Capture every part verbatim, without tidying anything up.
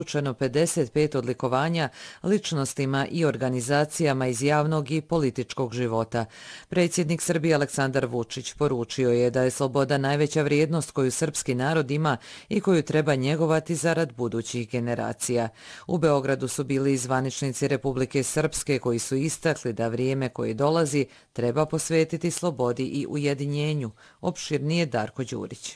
Uručeno pedeset pet odlikovanja ličnostima i organizacijama iz javnog i političkog života. Predsjednik Srbije Aleksandar Vučić poručio je da je sloboda najveća vrijednost koju srpski narod ima i koju treba njegovati zarad budućih generacija. U Beogradu su bili i zvaničnici Republike Srpske koji su istakli da vrijeme koje dolazi treba posvetiti slobodi i ujedinjenju. Opširnije Darko Đurić.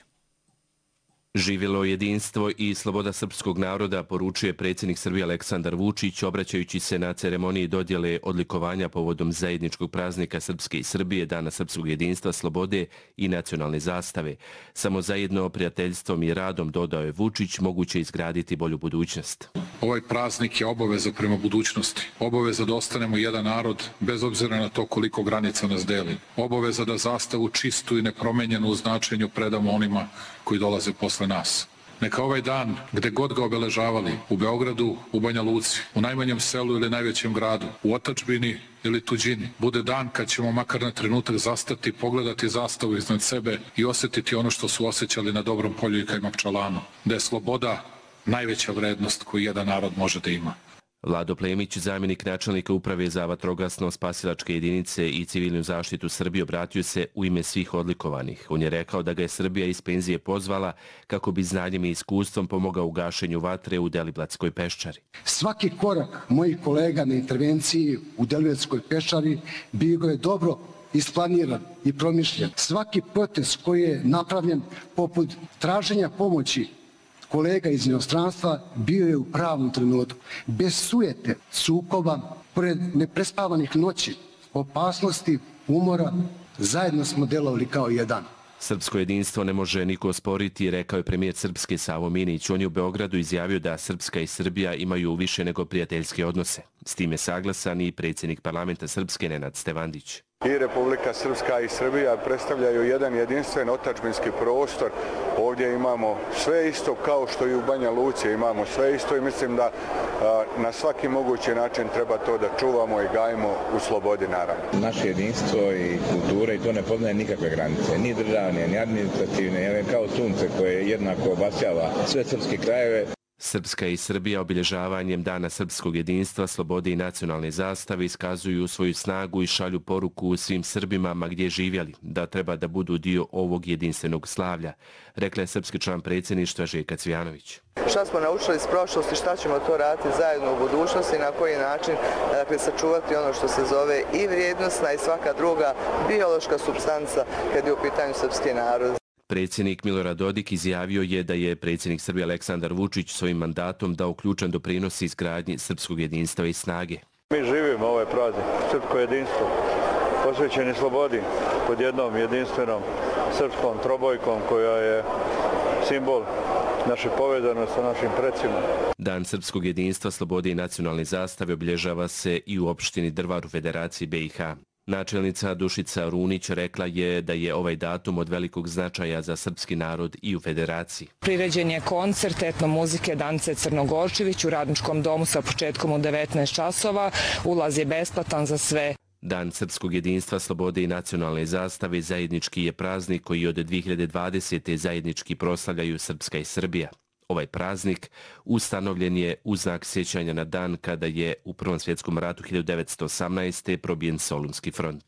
Živjelo jedinstvo i sloboda srpskog naroda, poručuje predsjednik Srbije Aleksandar Vučić, obraćajući se na ceremoniji dodjele odlikovanja povodom zajedničkog praznika Srpske i Srbije, Dana srpskog jedinstva, slobode i nacionalne zastave. Samo zajedno prijateljstvom i radom, dodao je Vučić, moguće izgraditi bolju budućnost. Ovaj praznik je obaveza prema budućnosti. Obaveza da ostanemo jedan narod, bez obzira na to koliko granica nas deli. Obaveza da zastavu čistu i nepromenjenu u značenju predamo onima koji dolaze posle nas. Neka ovaj dan, gde god ga obeležavali, u Beogradu, u Banja Luci, u najmanjem selu ili najvećem gradu, u otadžbini ili tuđini, bude dan kad ćemo makar na trenutak zastati, pogledati zastavu iznad sebe i osjetiti ono što su osjećali na Dobrom polju i Kajmakčalanu, da je sloboda najveća vrednost koju jedan narod može da ima. Vlado Plemić, zamjenik načelnika Uprave za vatrogasno-spasilačke jedinice i civilnu zaštitu Srbije, obratio se u ime svih odlikovanih. On je rekao da ga je Srbija iz penzije pozvala kako bi znanjem i iskustvom pomogao u gašenju vatre u Deliblatskoj peščari. Svaki korak mojih kolega na intervenciji u Deliblatskoj peščari bio je dobro isplaniran i promišljen. Svaki potez koji je napravljen poput traženja pomoći kolega iz inostranstva bio je u pravom trenutku. Bez sujete, sukoba, pored neprespavanih noći, opasnosti, umora, zajedno smo delovali kao jedan. Srpsko jedinstvo ne može niko osporiti, rekao je premijer Srpske Savo Minić. On je u Beogradu izjavio da Srpska i Srbija imaju više nego prijateljske odnose. S tim je saglasan i predsjednik parlamenta Srpske Nenad Stevandić. I Republika Srpska i Srbija predstavljaju jedan jedinstven otadžbinski prostor. Ovdje imamo sve isto kao što i u Banja Luci imamo sve isto i mislim da a, na svaki mogući način treba to da čuvamo i gajimo u slobodi naravno. Naše jedinstvo i kultura i to ne poznaje nikakve granice, ni državne, ni administrativne, jer kao sunce koje jednako obasjava sve srpske krajeve. Srpska i Srbija obilježavanjem Dana srpskog jedinstva, slobode i nacionalne zastave iskazuju svoju snagu i šalju poruku svim Srbima ma gdje živjeli, da treba da budu dio ovog jedinstvenog slavlja, rekla je srpski član predsjedništva Željka Cvijanović. Šta smo naučili iz prošlosti, šta ćemo to raditi zajedno u budućnosti, na koji način, dakle, sačuvati ono što se zove i vrijednostna i svaka druga biološka supstanca kad je u pitanju srpski narod. Predsjednik Milorad Dodik izjavio je da je predsjednik Srbije Aleksandar Vučić svojim mandatom dao ključan doprinos izgradnji srpskog jedinstva i snage. Mi živimo ovaj praznik, srpsko jedinstvo, posvećeni slobodi pod jednom jedinstvenom srpskom trobojkom koja je simbol naše povezanosti sa našim predsima. Dan srpskog jedinstva, slobode i nacionalne zastave obilježava se i u opštini Drvar u Federaciji B i H. Načelnica Dušica Runić rekla je da je ovaj datum od velikog značaja za srpski narod i u Federaciji. Priređen je koncert etno muzike Dance Crnogorčević u Radničkom domu sa početkom u devetnaest časova. Ulaz je besplatan za sve. Dan srpskog jedinstva, slobode i nacionalne zastave zajednički je praznik koji od dvije hiljade dvadesete. zajednički proslavljaju Srpska i Srbija. Ovaj praznik ustanovljen je u znak sjećanja na dan kada je u Prvom svjetskom ratu hiljadu devetsto osamnaeste. probijen Solunski front.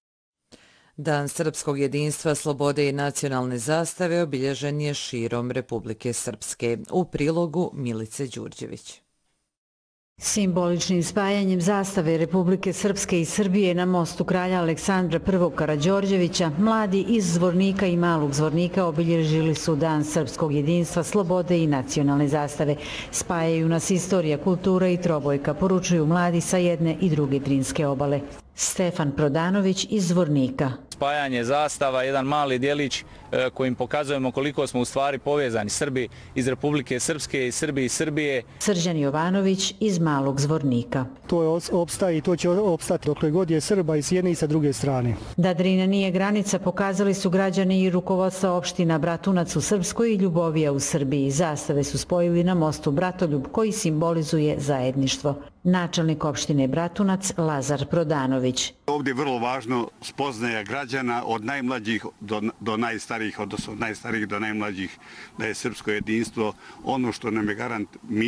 Dan srpskog jedinstva, slobode i nacionalne zastave obilježen je širom Republike Srpske. U prilogu Milice Đurđević. Simboličnim spajanjem zastave Republike Srpske i Srbije na mostu kralja Aleksandra prvog. Karađorđevića, mladi iz Zvornika i Malog Zvornika obilježili su Dan srpskog jedinstva, slobode i nacionalne zastave. Spajaju nas istorija, kultura i trobojka, poručuju mladi sa jedne i druge Drinske obale. Stefan Prodanović iz Zvornika. Spajanje zastava, jedan mali djelić kojim pokazujemo koliko smo u stvari povezani Srbi iz Republike Srpske i Srbi iz Srbije. Srđan Jovanović iz Malog Zvornika. To je opstaje i to će opstati dokle god je Srba i s jedne i sa druge strane. Da Drina nije granica pokazali su građani i rukovodstva opština Bratunac u Srpskoj i Ljubovija u Srbiji. Zastave su spojili na mostu Bratoljub koji simbolizuje zajedništvo. Načelnik opštine Bratunac Lazar Prodanović. Ovdje je vrlo važno spoznaja građana od najmlađih do, do najstarijih, odnosno od najstarijih do najmlađih, da je srpsko jedinstvo ono što nam je garant